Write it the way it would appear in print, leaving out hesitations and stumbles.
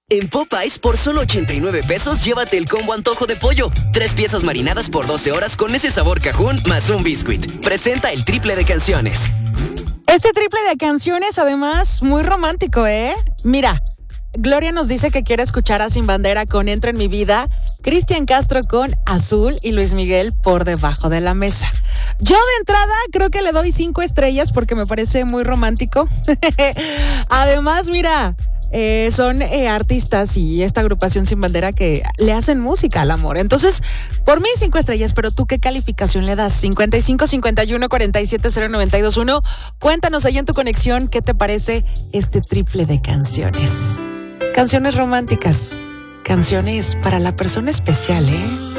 En Popeyes, por solo 89 pesos, llévate el combo antojo de pollo. 3 piezas marinadas por 12 horas con ese sabor cajún más un biscuit. Presenta el triple de canciones. Este triple de canciones, además, muy romántico, ¿eh? Mira, Gloria nos dice que quiere escuchar a Sin Bandera con Entra en mi vida, Cristian Castro con Azul y Luis Miguel por Debajo de la mesa. Yo de entrada creo que le doy 5 estrellas porque me parece muy romántico. Además, mira, son artistas y esta agrupación Sin Bandera que le hacen música al amor. Entonces, por mí 5 estrellas, pero ¿tú qué calificación le das? 55 51 47 0921. Cuéntanos ahí en tu conexión qué te parece este triple de canciones. Canciones románticas, canciones para la persona especial, ¿eh?